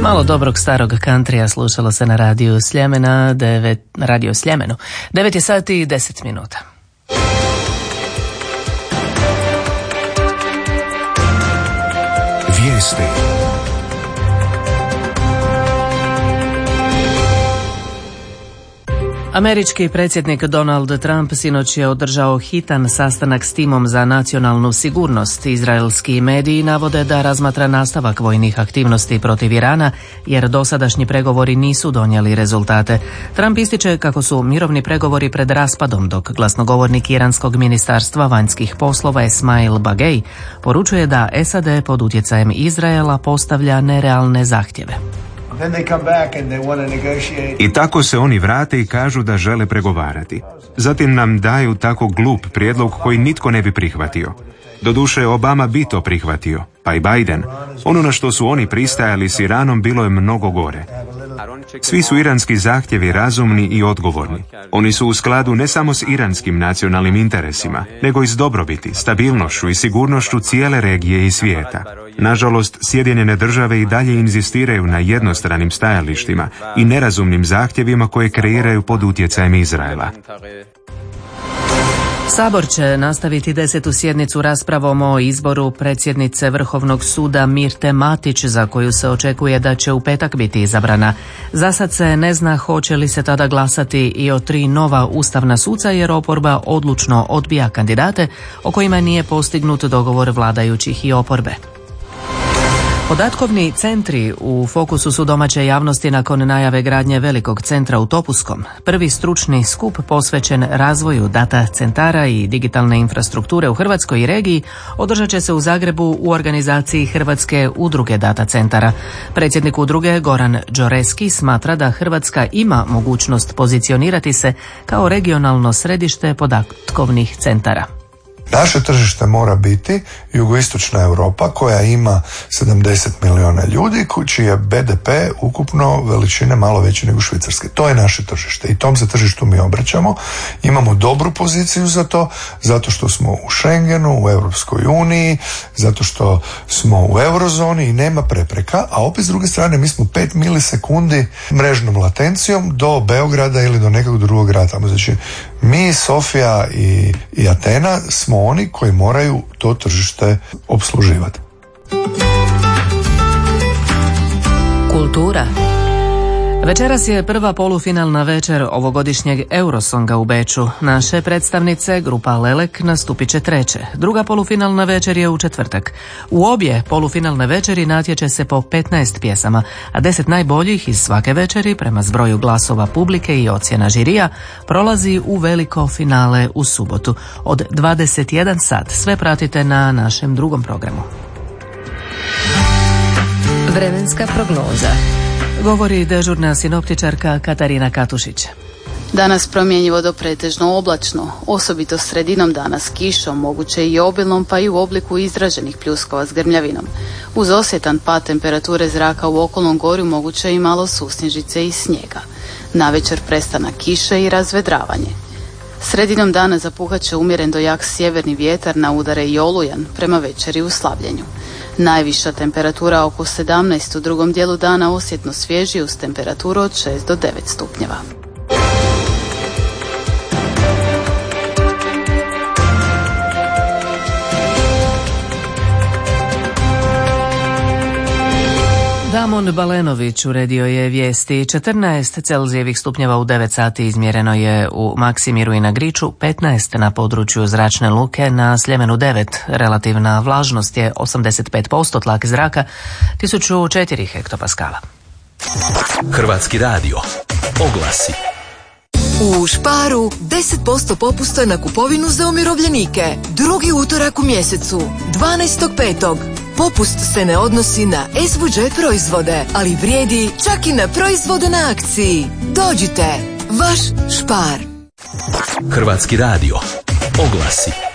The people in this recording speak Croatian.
Malo dobrog starog countrya slušalo se na radiju Sljemena, radio Sljemenu. 9 je sati i 10 minuta. Vijesti. Američki predsjednik Donald Trump sinoć je održao hitan sastanak s timom za nacionalnu sigurnost. Izraelski mediji navode da razmatra nastavak vojnih aktivnosti protiv Irana, jer dosadašnji pregovori nisu donijeli rezultate. Trump ističe kako su mirovni pregovori pred raspadom, dok glasnogovornik iranskog ministarstva vanjskih poslova Esmail Bagej poručuje da SAD pod utjecajem Izraela postavlja nerealne zahtjeve. I tako se oni vrate i kažu da žele pregovarati. Zatim nam daju tako glup prijedlog koji nitko ne bi prihvatio. Doduše, Obama bi to prihvatio, pa i Biden. Ono na što su oni pristajali s Iranom bilo je mnogo gore. Svi su iranski zahtjevi razumni i odgovorni. Oni su u skladu ne samo s iranskim nacionalnim interesima, nego i s dobrobiti, stabilnošću i sigurnošću cijele regije i svijeta. Nažalost, Sjedinjene države i dalje inzistiraju na jednostranim stajalištima i nerazumnim zahtjevima koje kreiraju pod utjecajem Izraela. Sabor će nastaviti 10. sjednicu raspravom o izboru predsjednice Vrhovnog suda Mirte Matić, za koju se očekuje da će u petak biti izabrana. Za sad se ne zna hoće li se tada glasati i o 3 nova ustavna suca, jer oporba odlučno odbija kandidate o kojima nije postignut dogovor vladajućih i oporbe. Podatkovni centri u fokusu su domaće javnosti nakon najave gradnje velikog centra u Topuskom. Prvi stručni skup posvećen razvoju data centara i digitalne infrastrukture u Hrvatskoj i regiji održat će se u Zagrebu u organizaciji Hrvatske udruge data centara. Predsjednik udruge Goran Đoreski smatra da Hrvatska ima mogućnost pozicionirati se kao regionalno središte podatkovnih centara. Naše tržište mora biti jugoistočna Europa koja ima 70 milijuna ljudi, čiji je BDP ukupno veličine malo veće nego Švicarske. To je naše tržište i tom se tržištu mi obraćamo. Imamo dobru poziciju za to, zato što smo u Schengenu, u Europskoj uniji, zato što smo u eurozoni i nema prepreka, a opet s druge strane mi smo 5 milisekundi mrežnom latencijom do Beograda ili do nekog drugog grada. Znači, mi, Sofija i Atena smo oni koji moraju to tržište opsluživati. Kultura. Večeras je prva polufinalna večer ovogodišnjeg Eurosonga u Beču. Naše predstavnice, grupa Lelek, nastupit će treće. Druga polufinalna večer je u četvrtak. U obje polufinalne večeri natječe se po 15 pjesama, a 10 najboljih iz svake večeri, prema zbroju glasova publike i ocjena žirija, prolazi u veliko finale u subotu. Od 21 sat. Sve pratite na našem drugom programu. Vremenska prognoza. Govori dežurna sinoptičarka Katarina Katušić. Danas promjenjivo do pretežno oblačno, osobito sredinom dana s kišom, moguće i obilnom, pa i u obliku izraženih pljuskova s grmljavinom. Uz osjetan pad temperature zraka u okolnom gorju moguće i malo susnježice i snijega. Navečer prestanak kiše i razvedravanje. Sredinom dana zapuhat će umjeren do jak sjeverni vjetar, na udare i olujan, prema večeri u slabljenju. Najviša temperatura oko 17, u drugom dijelu dana osjetno svježi uz temperaturu od 6 do 9 stupnjeva. Damon Balenović uredio je vijesti. 14 Celzijevih stupnjeva u 9 sati izmjereno je u Maksimiru i na Griču, 15 na području Zračne luke, na Sljemenu 9. Relativna vlažnost je 85%, tlak zraka 1004 hektopaskala. Hrvatski radio. Oglasi. U Sparu 10% popusta na kupovinu za umirovljenike. Drugi utorak u mjesecu, 12.5. Popust se ne odnosi na SVJ proizvode, ali vrijedi čak i na proizvode na akciji. Dođite, vaš Spar. Hrvatski radio. Oglasi.